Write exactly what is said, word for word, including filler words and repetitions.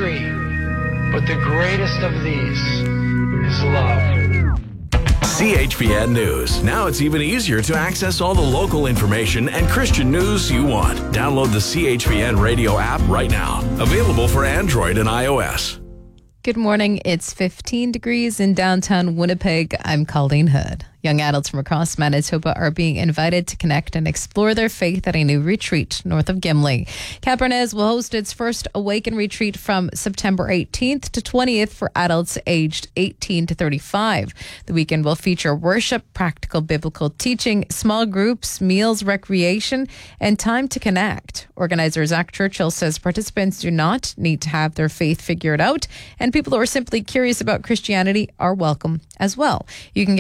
three, but the greatest of these is love. C H P N News. Now it's even easier to access all the local information and Christian news you want. Download the C H P N radio app right now. Available for Android and iOS. Good morning. It's fifteen degrees in downtown Winnipeg. I'm Colleen Hood. Young adults from across Manitoba are being invited to connect and explore their faith at a new retreat north of Gimli. Cap Arnaz will host its first Awaken retreat from September eighteenth to twentieth for adults aged eighteen to thirty-five. The weekend will feature worship, practical biblical teaching, small groups, meals, recreation, and time to connect. Organizer Zach Churchill says participants do not need to have their faith figured out, and people who are simply curious about Christianity are welcome as well. You can get